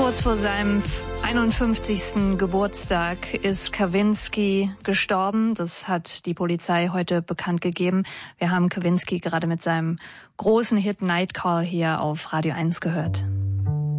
Kurz vor seinem 51. Geburtstag ist Kawinski gestorben. Das hat die Polizei heute bekannt gegeben. Wir haben Kawinski gerade mit seinem großen Hit Night Call hier auf Radio 1 gehört.